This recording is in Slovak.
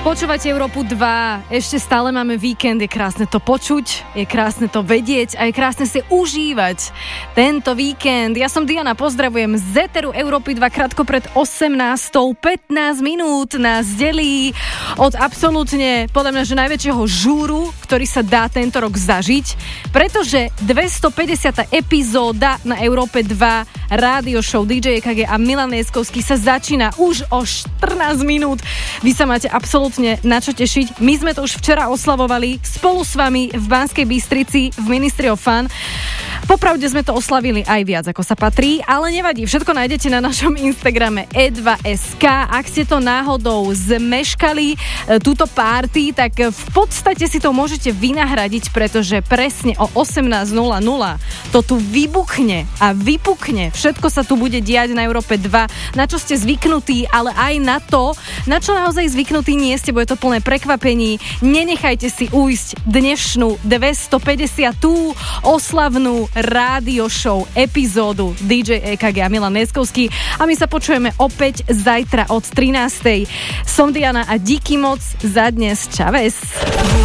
Počúvate Európu 2, ešte stále máme víkend, je krásne to počuť, je krásne to vedieť a je krásne si užívať tento víkend. Ja som Diana, pozdravujem z éteru Európy 2, krátko pred 18:15 minút nás delí od absolútne, podľa mňa, že najväčšieho žúru, ktorý sa dá tento rok zažiť, pretože 250. epizóda na Európe 2 rádio show DJ EKG a Milan Lieskovský sa začína už o 14 minút. Vy sa máte absolútne na čo tešiť. My sme to už včera oslavovali spolu s vami v Banskej Bystrici v Ministry of Fun. Popravde sme to oslavili aj viac, ako sa patrí, ale nevadí, všetko nájdete na našom Instagrame e2.sk. Ak ste to náhodou zmeškali, túto party, tak v podstate si to môžete vynahradiť, pretože presne o 18:00 to tu vybuchne a vypukne. Všetko sa tu bude diať na Európe 2, na čo ste zvyknutí, ale aj na to, na čo naozaj zvyknutí nie ste, bude to plné prekvapení. Nenechajte si ujsť dnešnú 250. oslavnú rádio show epizódu DJ EKG a Milan Lieskovský a my sa počujeme opäť zajtra od 13:00. Som Diana a díky moc za dnes. Čaves.